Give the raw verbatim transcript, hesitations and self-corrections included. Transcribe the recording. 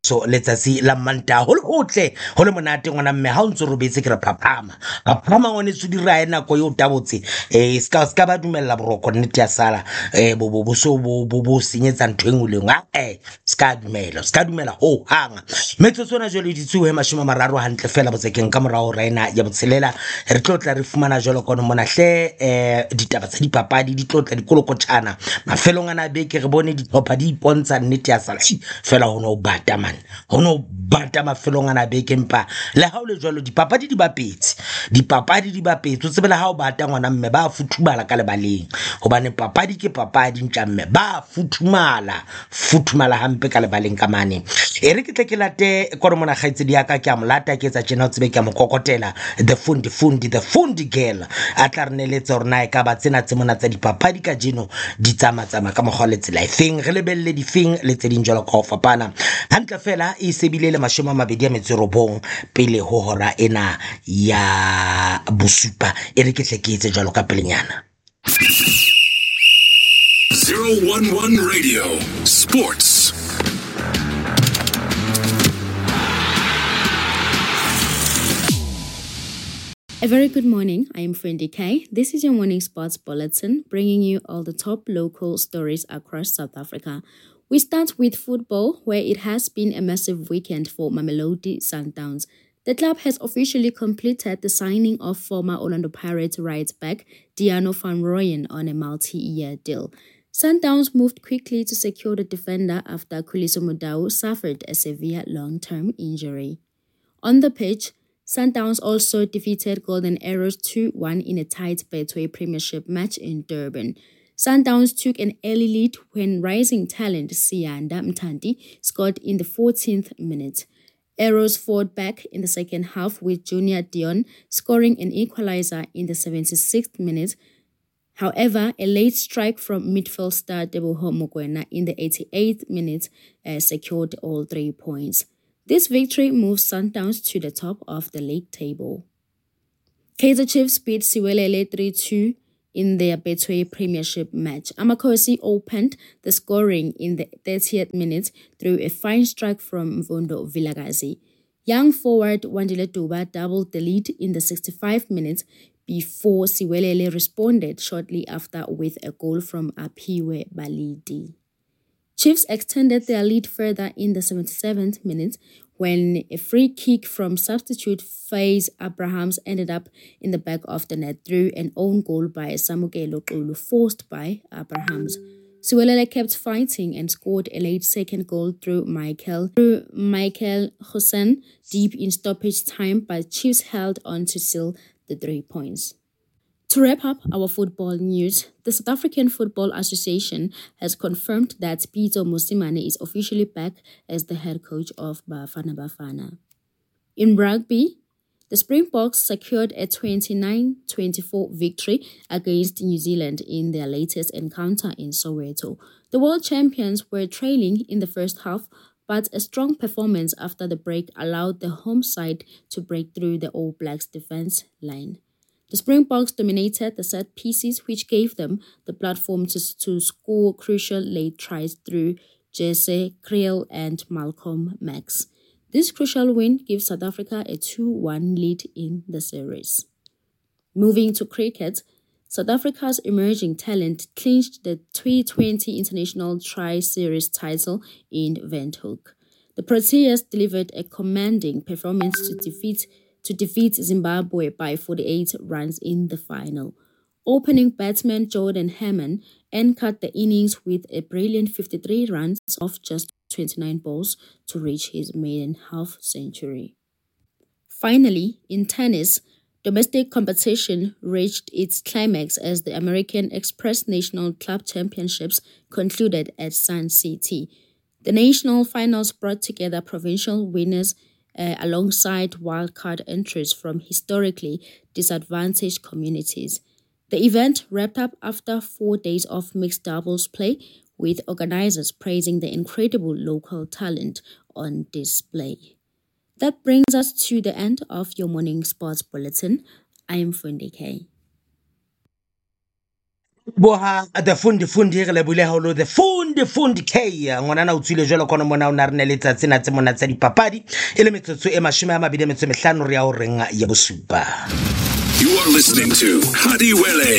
so letsatsi la Mantaha ho le hotle ho le monate ngwana mme ha o ntse robetse ke re phaphama phaphama ngone se dira e nako yo tabotse eh ska ska ba dumella boroko nnete ya sala eh bo bo so bo bo senyetsa ntho engwe le ngwa eh ska dumela ska dumela ho hanga metso tsona jole di tsuwe mashoma mararo hantle fela botsekeng ka morao raina ya botshelela re tlotla re fumana jolo kono mona hle eh ditaba tsa dipapadi di tlotla dikolokotshana mafelong ana beke re bone ditlhopha di ipontsha nnete ya sala fela ho no bata man ho no bata mafelong ana beke mpa le ha o le jwalo dipapadi di bapetse dipapadi di bapetse o tsebela ha o bata ngwana mme ba futhumala ka lebaleng hobane papadi ke papadi ntla mme ba futhumala futhumala hampe ka lebaleng ka mane e re ke tle ke late kore mona gaitse di aka ke a molata ke tsa tsena o tsebe ke a mokokotela the fundi fundi the fundi girl a tla re neletse rona e ka ba tsena tse mona tsa dipapadi ka jeno di tsama tsama ka mogwa le tsela efeng re lebelle di feng le tse ding jalo ka ho fapana hantle fela e sebile le mashoma mabedi a metso robong pele ho hora ena ya bosupa e re ke tle ke etse jalo ka pelenyana zero one one Radio Sports. A very good morning. I am Friendly K. This is your morning sports bulletin, bringing you all the top local stories across South Africa. We start with football, where it has been a massive weekend for Mamelodi Sundowns. The club has officially completed the signing of former Orlando Pirates right back Diano van Rooyen on a multi-year deal. Sundowns moved quickly to secure the defender after Khuliso Mudau suffered a severe long-term injury. On the pitch, Sundowns also defeated Golden Arrows two one in a tight Betway Premiership match in Durban. Sundowns took an early lead when rising talent Siyanda Mthandi scored in the fourteenth minute. Arrows fought back in the second half with Junior Dion scoring an equalizer in the seventy-sixth minute. However, a late strike from midfield star Teboho Mokoena in the eighty-eighth minute uh, secured all three points. This victory moves Sundowns to the top of the league table. Kaizer Chiefs beat Siwelele three two in their Betway Premiership match. Amakosi opened the scoring in the thirtieth minute through a fine strike from Mvondo Vilakazi. Young forward Wandile Duba doubled the lead in the sixty-fifth minute before Siwelele responded shortly after with a goal from Apiwe Balidi. Chiefs extended their lead further in the seventy-seventh minute when a free kick from substitute Faiz Abrahams ended up in the back of the net through an own goal by Samukelo Xulu forced by Abrahams. Siwelele kept fighting and scored a late second goal through Michael through Michael Hussein deep in stoppage time, but Chiefs held on to seal the three points. To wrap up our football news, the South African Football Association has confirmed that Pitso Mosimane is officially back as the head coach of Bafana Bafana. In rugby, the Springboks secured a twenty-nine twenty-four victory against New Zealand in their latest encounter in Soweto. The world champions were trailing in the first half, but a strong performance after the break allowed the home side to break through the All Blacks defense line. The Springboks dominated the set pieces, which gave them the platform to, to score crucial late tries through Jesse Kriel and Malcolm Max. This crucial win gives South Africa a two one lead in the series. Moving to cricket, South Africa's emerging talent clinched the T twenty International Tri-Series title in Windhoek. The Proteas delivered a commanding performance to defeat to defeat Zimbabwe by forty-eight runs in the final. Opening batsman Jordan Hammond anchored the innings with a brilliant fifty-three runs off just twenty-nine balls to reach his maiden half century. Finally, in tennis, domestic competition reached its climax as the American Express National Club Championships concluded at Sun City. The national finals brought together provincial winners Uh, alongside wildcard entries from historically disadvantaged communities. The event wrapped up after four days of mixed doubles play, with organizers praising the incredible local talent on display. That brings us to the end of your morning sports bulletin. I am Fundi K. boha the fundi fundi re le bule holo the fundi fundi K ngwana na utswile jwalo kona mona o na re ne le tsatsi na tse mona tsa dipapadi e le metsotso e mashome a mabedi a metso e mehlano re ya ho renga ya bosupa. You are listening to Hadiwele.